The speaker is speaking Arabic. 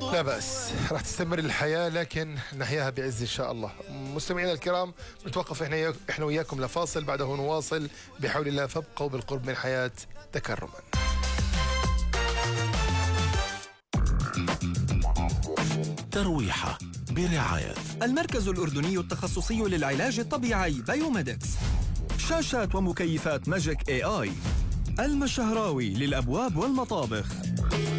لا بأس، راح تستمر الحياة لكن نحياها بعز إن شاء الله. مستمعينا الكرام، نتوقف إحنا وياكم لفاصل، بعده نواصل بحول الله، فابقوا بالقرب من حياة تكرما. ترويحة برعاية المركز الأردني التخصصي للعلاج الطبيعي بايوميدكس. شاشات ومكيفات ماجيك AI. المشهراوي للأبواب والمطابخ.